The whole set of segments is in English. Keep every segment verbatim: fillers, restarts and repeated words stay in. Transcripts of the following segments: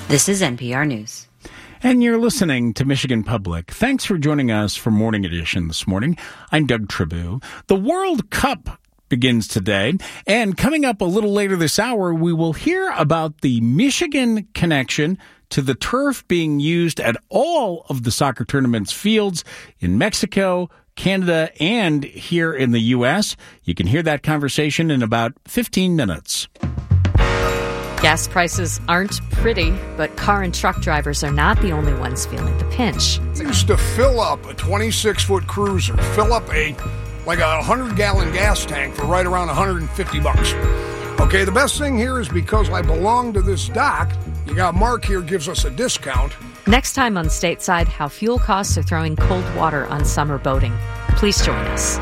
This is N P R News. And you're listening to Michigan Public. Thanks for joining us for Morning Edition this morning. I'm Doug Tribou. The World Cup begins today, and coming up a little later this hour, we will hear about the Michigan connection to the turf being used at all of the soccer tournament's fields in Mexico, Canada, and here in the U S. You can hear that conversation in about fifteen minutes. Gas prices aren't pretty, but car and truck drivers are not the only ones feeling the pinch. I used to fill up a twenty-six foot cruiser, fill up a like a one hundred gallon gas tank for right around one hundred fifty bucks. Okay, the best thing here is because I belong to this dock, you got Mark here gives us a discount. Next time on Stateside, how fuel costs are throwing cold water on summer boating. Please join us.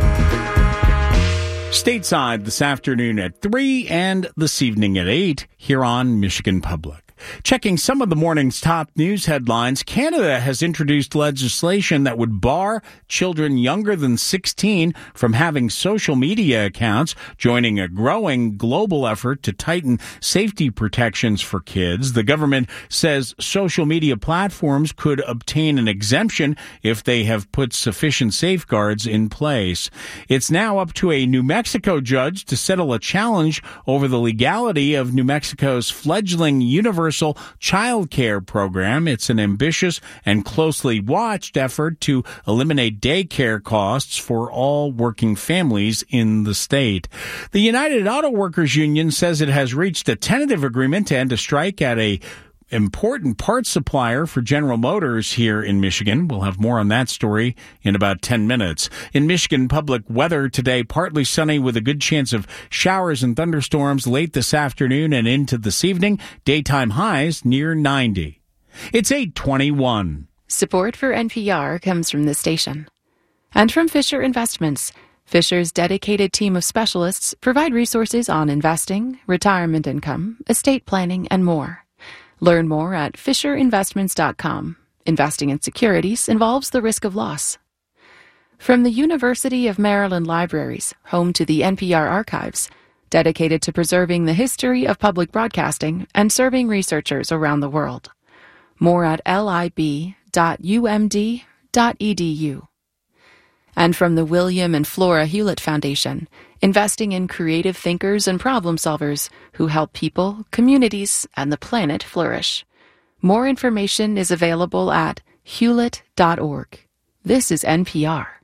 Stateside this afternoon at three and this evening at eight here on Michigan Public. Checking some of the morning's top news headlines, Canada has introduced legislation that would bar children younger than sixteen from having social media accounts, joining a growing global effort to tighten safety protections for kids. The government says social media platforms could obtain an exemption if they have put sufficient safeguards in place. It's now up to a New Mexico judge to settle a challenge over the legality of New Mexico's fledgling universal child care program. It's an ambitious and closely watched effort to eliminate daycare costs for all working families in the state. The United Auto Workers Union says it has reached a tentative agreement to end a strike at a important parts supplier for General Motors here in Michigan. We'll have more on that story in about ten minutes. In Michigan Public, weather today, partly sunny with a good chance of showers and thunderstorms late this afternoon and into this evening. Daytime highs near ninety. It's eight twenty-one. Support for N P R comes from this station and from Fisher Investments. Fisher's dedicated team of specialists provide resources on investing, retirement income, estate planning, and more. Learn more at fisher investments dot com. Investing in securities involves the risk of loss. From the University of Maryland Libraries, home to the N P R archives, dedicated to preserving the history of public broadcasting and serving researchers around the world. More at lib dot u m d dot e d u. And from the William and Flora Hewlett Foundation, investing in creative thinkers and problem solvers who help people, communities, and the planet flourish. More information is available at hewlett dot org. This is N P R.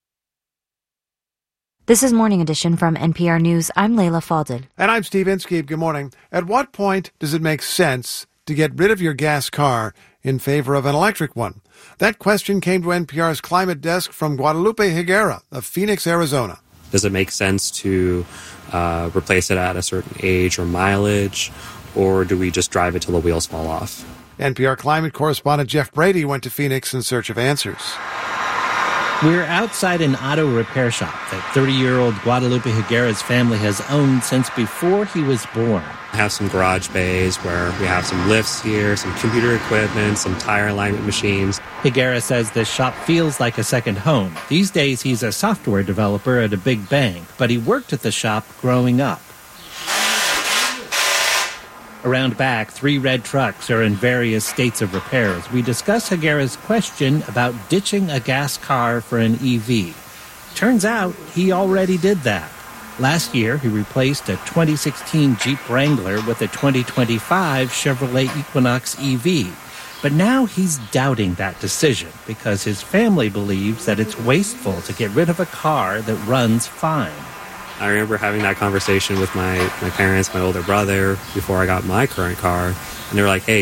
This is Morning Edition from N P R News. I'm Layla Falded. And I'm Steve Inskeep. Good morning. At what point does it make sense to get rid of your gas car in favor of an electric one? That question came to N P R's climate desk from Guadalupe Higuera of Phoenix, Arizona. Does it make sense to uh, replace it at a certain age or mileage, or do we just drive it till the wheels fall off? N P R climate correspondent Jeff Brady went to Phoenix in search of answers. We're outside an auto repair shop that thirty-year-old Guadalupe Higuera's family has owned since before he was born. I have some garage bays where we have some lifts here, some computer equipment, some tire alignment machines. Higuera says this shop feels like a second home. These days, he's a software developer at a big bank, but he worked at the shop growing up. Around back, three red trucks are in various states of repairs. We discuss Higuera's question about ditching a gas car for an E V. Turns out he already did that. Last year, he replaced a twenty sixteen Jeep Wrangler with a twenty twenty-five Chevrolet Equinox E V. But now he's doubting that decision because his family believes that it's wasteful to get rid of a car that runs fine. I remember having that conversation with my, my parents, my older brother, before I got my current car, and they were like, hey,